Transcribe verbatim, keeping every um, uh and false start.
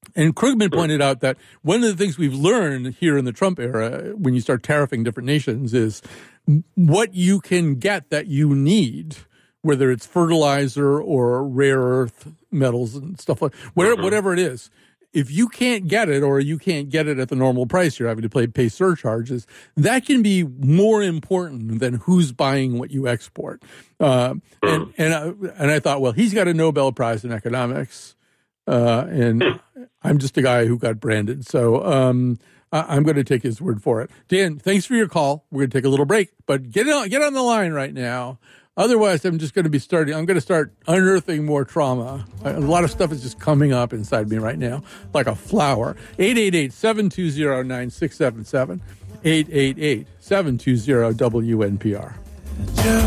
And Krugman pointed out that one of the things we've learned here in the Trump era, when you start tariffing different nations, is what you can get that you need, whether it's fertilizer or rare earth metals and stuff like whatever, mm-hmm. whatever it is. If you can't get it, or you can't get it at the normal price, you're having to pay, pay surcharges. That can be more important than who's buying what you export. Uh, and and I, and I thought, well, he's got a Nobel Prize in economics, uh, and I'm just a guy who got branded. So um, I, I'm going to take his word for it. Dan, thanks for your call. We're going to take a little break, but get on, get on the line right now. Otherwise, I'm just going to be starting, I'm going to start unearthing more trauma. A lot of stuff is just coming up inside me right now, like a flower. eight eight eight, seven two zero, nine six seven seven, eight eight eight, seven two zero, W N P R.